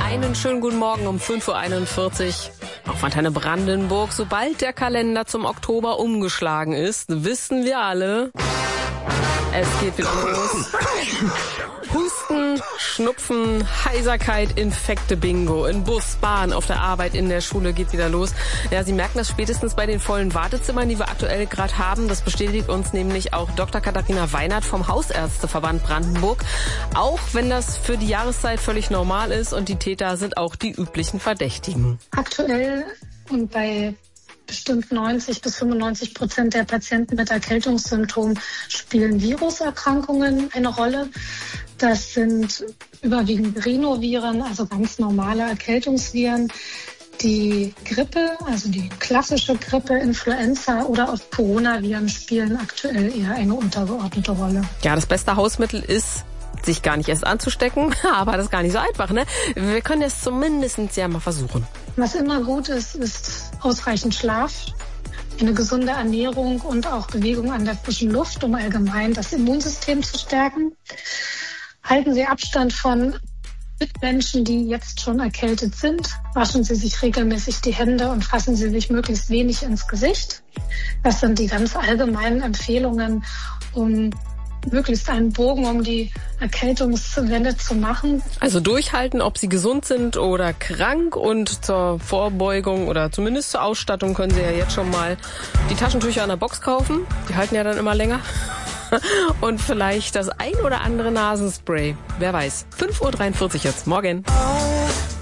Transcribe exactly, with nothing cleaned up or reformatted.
Einen schönen guten Morgen um fünf Uhr einundvierzig auf Antenne Brandenburg. Sobald der Kalender zum Oktober umgeschlagen ist, wissen wir alle, es geht wieder los. Husten, Schnupfen, Heiserkeit, Infekte, Bingo. In Bus, Bahn, auf der Arbeit, in der Schule geht wieder los. Ja, Sie merken das spätestens bei den vollen Wartezimmern, die wir aktuell gerade haben. Das bestätigt uns nämlich auch Doktor Katharina Weinert vom Hausärzteverband Brandenburg. Auch wenn das für die Jahreszeit völlig normal ist und die Täter sind auch die üblichen Verdächtigen. Aktuell und bei bestimmt neunzig bis fünfundneunzig Prozent der Patienten mit Erkältungssymptomen spielen Viruserkrankungen eine Rolle. Das sind überwiegend Rhinoviren, also ganz normale Erkältungsviren. Die Grippe, also die klassische Grippe, Influenza oder auch Coronaviren spielen aktuell eher eine untergeordnete Rolle. Ja, das beste Hausmittel ist, sich gar nicht erst anzustecken, aber das ist gar nicht so einfach, ne? Wir können es zumindest ja mal versuchen. Was immer gut ist, ist ausreichend Schlaf, eine gesunde Ernährung und auch Bewegung an der frischen Luft, um allgemein das Immunsystem zu stärken. Halten Sie Abstand von Mitmenschen, die jetzt schon erkältet sind. Waschen Sie sich regelmäßig die Hände und fassen Sie sich möglichst wenig ins Gesicht. Das sind die ganz allgemeinen Empfehlungen, um möglichst einen Bogen um die Erkältungswelle zu machen. Also durchhalten, ob Sie gesund sind oder krank, und zur Vorbeugung oder zumindest zur Ausstattung können Sie ja jetzt schon mal die Taschentücher an der Box kaufen. Die halten ja dann immer länger. Und vielleicht das ein oder andere Nasenspray. Wer weiß. fünf Uhr dreiundvierzig jetzt. Morgen.